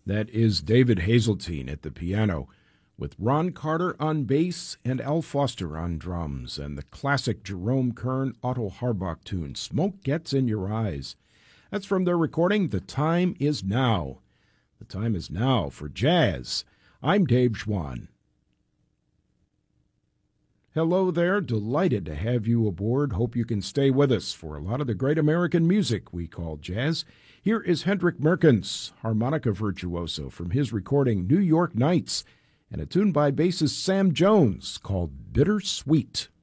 That is David Hazeltine at the piano, with Ron Carter on bass and Al Foster on drums, and the classic Jerome Kern Otto Harbach tune, Smoke Gets in Your Eyes. That's from their recording, The Time Is Now. The time is now for jazz. I'm Dave Schwann. Hello there, delighted to have you aboard. Hope you can stay with us for a lot of the great American music we call jazz. Here is Hendrik Merkens, harmonica virtuoso, from his recording New York Nights, and a tune by bassist Sam Jones called Bittersweet.